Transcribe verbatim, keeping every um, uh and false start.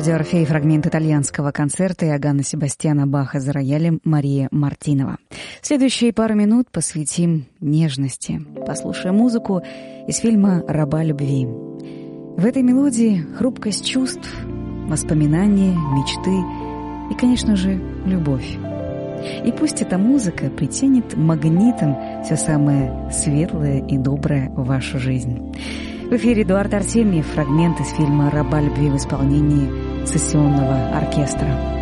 радио «Орфей» фрагмент итальянского концерта Иоганна Себастьяна Баха за роялем Мария Мартинова. Следующие пару минут посвятим нежности, послушая музыку из фильма «Раба любви». В этой мелодии хрупкость чувств, воспоминания, мечты и, конечно же, любовь. И пусть эта музыка притянет магнитом все самое светлое и доброе в вашу жизнь. В эфире Эдуард Артемьев, фрагмент из фильма «Раба любви» в исполнении сессионного оркестра.